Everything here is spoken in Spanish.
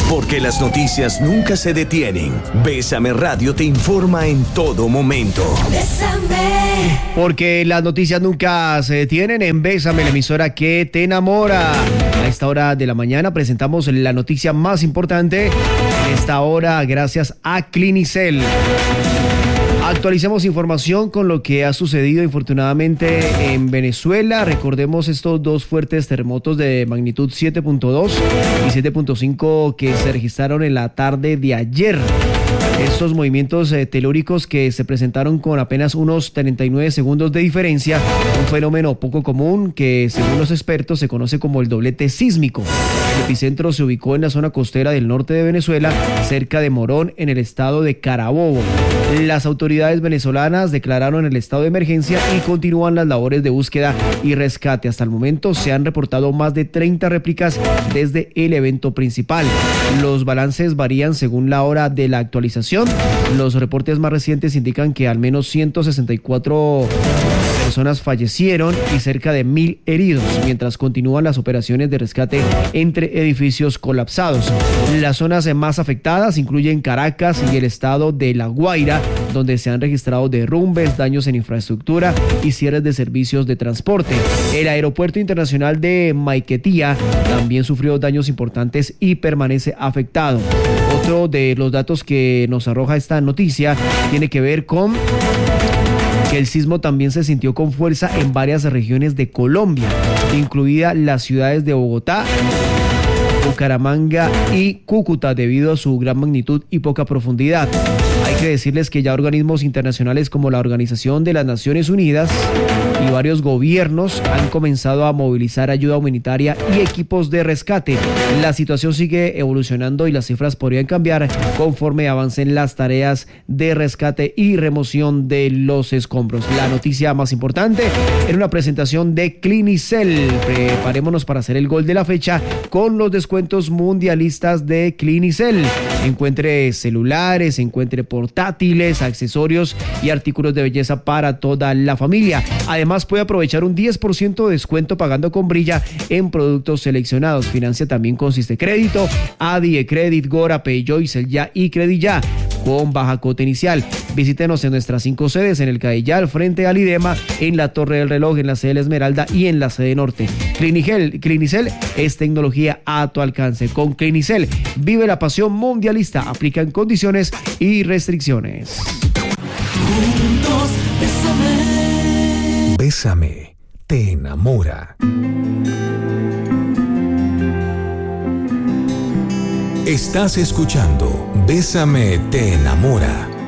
Porque las noticias nunca se detienen. Bésame Radio te informa en todo momento. Bésame. Porque las noticias nunca se detienen en Bésame, la emisora que te enamora. A esta hora de la mañana presentamos la noticia más importante. En esta hora, gracias a Clinicel. Actualicemos información con lo que ha sucedido infortunadamente en Venezuela. Recordemos estos dos fuertes terremotos de magnitud 7.2 y 7.5 que se registraron en la tarde de ayer. Estos movimientos telúricos que se presentaron con apenas unos 39 segundos de diferencia, un fenómeno poco común que, según los expertos, se conoce como el doblete sísmico. El epicentro se ubicó en la zona costera del norte de Venezuela, cerca de Morón, en el estado de Carabobo. Las autoridades venezolanas declararon el estado de emergencia y continúan las labores de búsqueda y rescate. Hasta el momento se han reportado más de 30 réplicas desde el evento principal. Los balances varían según la hora de la actualización. Los reportes más recientes indican que al menos 164 personas fallecieron y cerca de 1,000 heridos, mientras continúan las operaciones de rescate entre edificios colapsados. Las zonas más afectadas incluyen Caracas y el estado de La Guaira, donde se han registrado derrumbes, daños en infraestructura y cierres de servicios de transporte. El aeropuerto internacional de Maiquetía también sufrió daños importantes y permanece afectado. Otro de los datos que nos arroja esta noticia tiene que ver con que el sismo también se sintió con fuerza en varias regiones de Colombia, incluida las ciudades de Bogotá, Bucaramanga y Cúcuta, debido a su gran magnitud y poca profundidad. Hay que decirles que ya organismos internacionales como la Organización de las Naciones Unidas y varios gobiernos han comenzado a movilizar ayuda humanitaria y equipos de rescate. La situación sigue evolucionando y las cifras podrían cambiar conforme avancen las tareas de rescate y remoción de los escombros. La noticia más importante era una presentación de Clinicel. Preparémonos para hacer el gol de la fecha con los descuentos mundialistas de Clinicel. Encuentre celulares, encuentre portátiles, accesorios y artículos de belleza para toda la familia. Además, puede aprovechar un 10% de descuento pagando con Brilla en productos seleccionados. Financia también con Crédito, Adi, Credit, Gora, Payjoy, Ya y Credit con baja cuota inicial. Visítenos en nuestras 5 sedes, en el Cadillal, frente al IDEMA, en la Torre del Reloj, en la sede de la Esmeralda y en la sede norte. Clinicel es tecnología a tu alcance. Con Clinicel vive la pasión mundialista. Aplica en condiciones y restricciones. Juntos, bésame. Bésame te enamora. Estás escuchando Bésame te enamora.